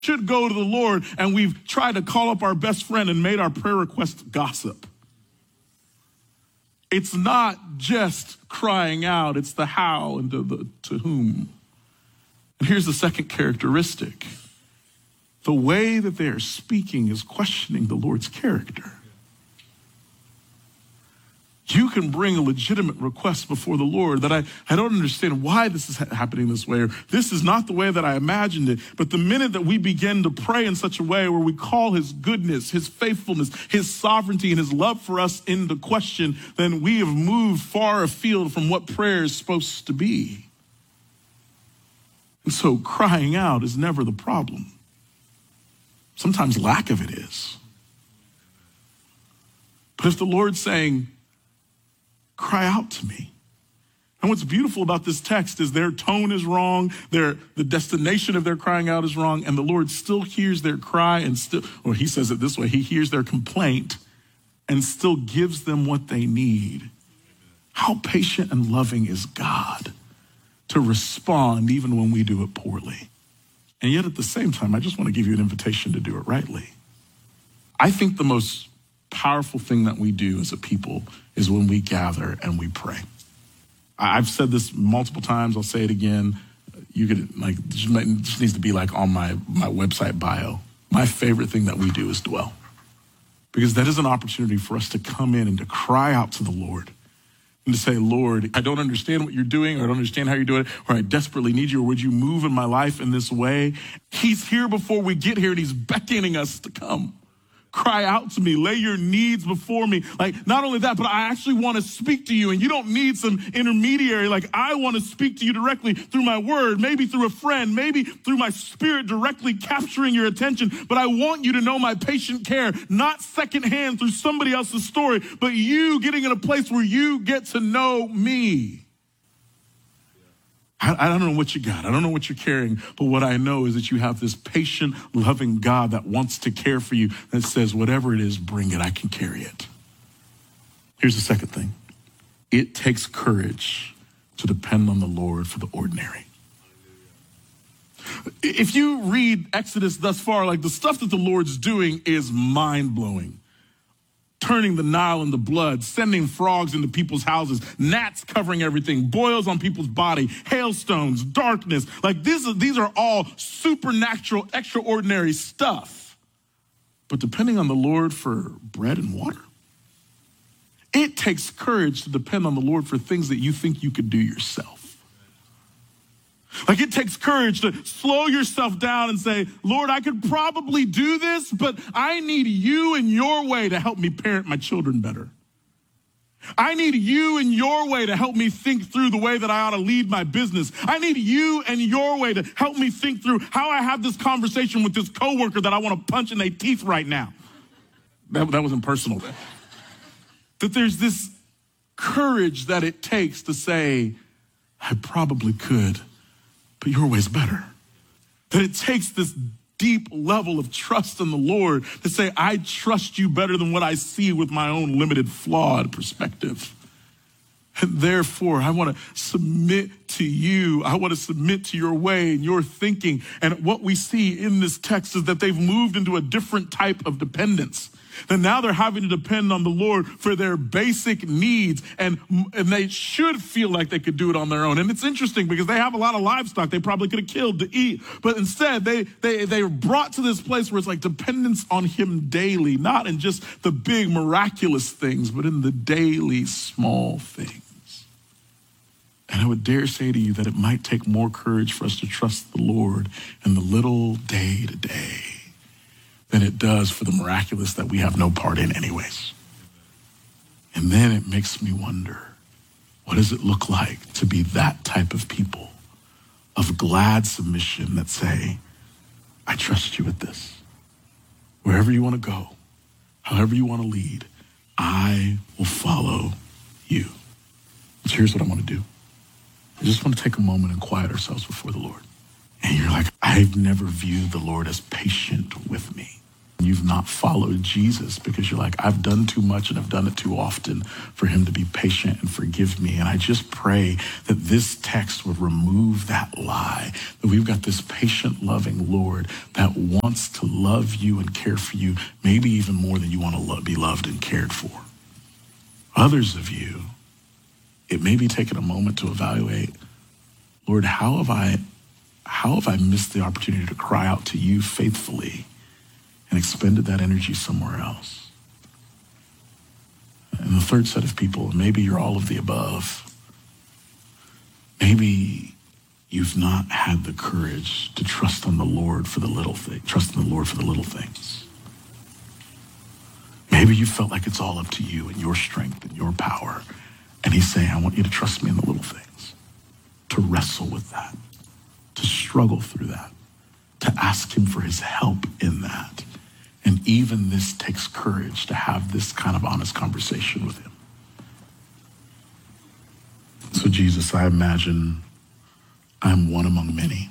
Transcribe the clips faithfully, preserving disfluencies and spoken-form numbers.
should go to the Lord and we've tried to call up our best friend and made our prayer request gossip. It's not just crying out, it's the how and the, the to whom. And here's the second characteristic. The way that they are speaking is questioning the Lord's character. You can bring a legitimate request before the Lord that I, I don't understand why this is ha- happening this way, or this is not the way that I imagined it. But the minute that we begin to pray in such a way where we call his goodness, his faithfulness, his sovereignty, and his love for us into question, then we have moved far afield from what prayer is supposed to be. And so crying out is never the problem. Sometimes lack of it is. But if the Lord's saying, cry out to me. And what's beautiful about this text is their tone is wrong, their the destination of their crying out is wrong, and the Lord still hears their cry and still, or he says it this way, he hears their complaint and still gives them what they need. How patient and loving is God to respond even when we do it poorly. And yet at the same time, I just want to give you an invitation to do it rightly. I think the most powerful thing that we do as a people is when we gather and we pray. I've said this multiple times. I'll say it again. You could like, it just needs to be like on my, my website bio. My favorite thing that we do is dwell, because that is an opportunity for us to come in and to cry out to the Lord and to say, Lord, I don't understand what you're doing, or I don't understand how you're doing it, or I desperately need you, or would you move in my life in this way? He's here before we get here, and he's beckoning us to come. Cry out to me, lay your needs before me. Like, not only that, but I actually want to speak to you, and you don't need some intermediary. Like, I want to speak to you directly through my word, maybe through a friend, maybe through my spirit directly capturing your attention. But I want you to know my patient care, not secondhand through somebody else's story, but you getting in a place where you get to know me. I don't know what you got. I don't know what you're carrying, but what I know is that you have this patient, loving God that wants to care for you, that says, whatever it is, bring it. I can carry it. Here's the second thing. It takes courage to depend on the Lord for the ordinary. If you read Exodus thus far, like the stuff that the Lord's doing is mind-blowing. Turning the Nile into blood, sending frogs into people's houses, gnats covering everything, boils on people's body, hailstones, darkness. Like these are, these are all supernatural, extraordinary stuff. But depending on the Lord for bread and water, it takes courage to depend on the Lord for things that you think you could do yourself. Like it takes courage to slow yourself down and say, Lord, I could probably do this, but I need you and your way to help me parent my children better. I need you and your way to help me think through the way that I ought to lead my business. I need you and your way to help me think through how I have this conversation with this coworker that I want to punch in their teeth right now. That, that wasn't personal. That there's this courage that it takes to say, I probably could, but your way's better. That it takes this deep level of trust in the Lord to say, I trust you better than what I see with my own limited, flawed perspective. And therefore, I want to submit to you. I want to submit to your way and your thinking. And what we see in this text is that they've moved into a different type of dependence. That now they're having to depend on the Lord for their basic needs, and, and they should feel like they could do it on their own. And it's interesting because they have a lot of livestock they probably could have killed to eat, but instead they they they were brought to this place where it's like dependence on him daily, not in just the big miraculous things, but in the daily small things. And I would dare say to you that it might take more courage for us to trust the Lord in the little day to day than it does for the miraculous that we have no part in anyways. And then it makes me wonder, what does it look like to be that type of people of glad submission that say, I trust you with this. Wherever you want to go, however you want to lead, I will follow you. So here's what I want to do. I just want to take a moment and quiet ourselves before the Lord. And you're like, I've never viewed the Lord as patient with me. You've not followed Jesus because you're like, I've done too much and I've done it too often for him to be patient and forgive me. And I just pray that this text would remove that lie, that we've got this patient, loving Lord that wants to love you and care for you, maybe even more than you want to lo- be loved and cared for. Others of you, it may be taking a moment to evaluate, Lord, how have I, how have I missed the opportunity to cry out to you faithfully and expended that energy somewhere else? And the third set of people, maybe you're all of the above. Maybe you've not had the courage to trust on the Lord for the little thing, trust in the Lord for the little things. Maybe you felt like it's all up to you and your strength and your power. And he's saying, I want you to trust me in the little things, to wrestle with that, to struggle through that, to ask him for his help in that. And even this takes courage to have this kind of honest conversation with him. So Jesus, I imagine I'm one among many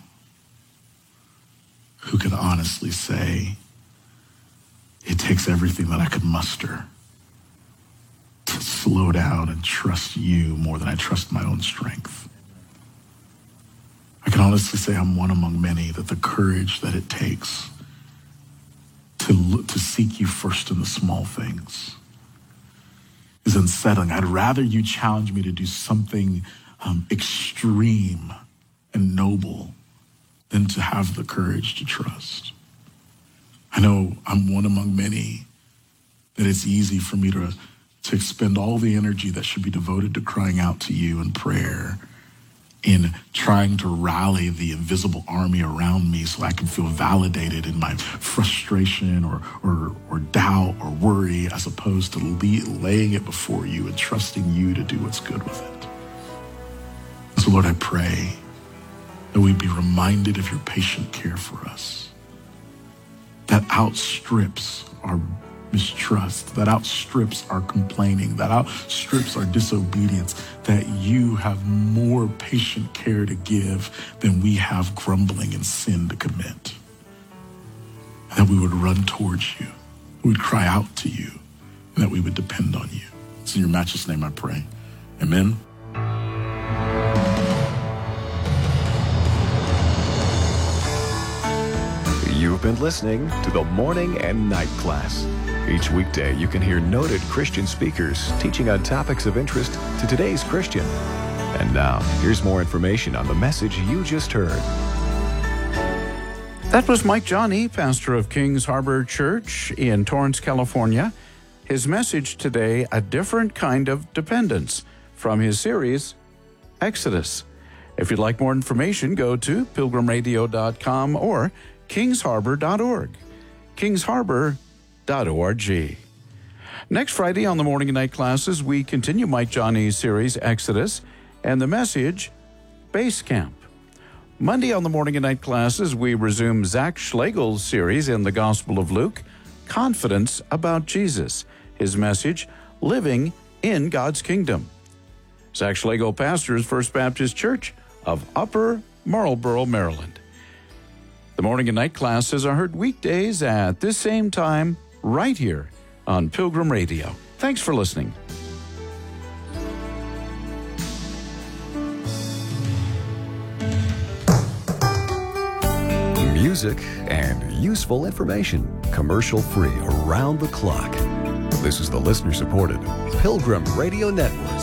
who can honestly say, it takes everything that I could muster to slow down and trust you more than I trust my own strength. I can honestly say I'm one among many that the courage that it takes to look, to seek you first in the small things is unsettling. I'd rather you challenge me to do something um, extreme and noble than to have the courage to trust. I know I'm one among many that it's easy for me to, to expend all the energy that should be devoted to crying out to you in prayer, in trying to rally the invisible army around me so I can feel validated in my frustration or or, or doubt or worry, as opposed to lay, laying it before you and trusting you to do what's good with it. So Lord, I pray that we'd be reminded of your patient care for us that outstrips our mistrust, that outstrips our complaining, that outstrips our disobedience, that you have more patient care to give than we have grumbling and sin to commit. And that we would run towards you, we would cry out to you, and that we would depend on you. It's in your matchless name I pray. Amen. You've been listening to the Morning and Night Class. Each weekday, you can hear noted Christian speakers teaching on topics of interest to today's Christian. And now, here's more information on the message you just heard. That was Mike Johnny, pastor of Kings Harbor Church in Torrance, California. His message today, a different kind of dependence, from his series, Exodus. If you'd like more information, go to pilgrim radio dot com or kings harbor dot org. kings harbor dot org. Next Friday on the Morning and Night Classes, we continue Mike Johnny's series, Exodus, and the message, Base Camp. Monday on the Morning and Night Classes, we resume Zach Schlegel's series in the Gospel of Luke, Confidence About Jesus. His message, Living in God's Kingdom. Zach Schlegel pastors First Baptist Church of Upper Marlboro, Maryland. The Morning and Night Classes are heard weekdays at this same time, right here on Pilgrim Radio. Thanks for listening. Music and useful information, commercial-free around the clock. This is the listener-supported Pilgrim Radio Network.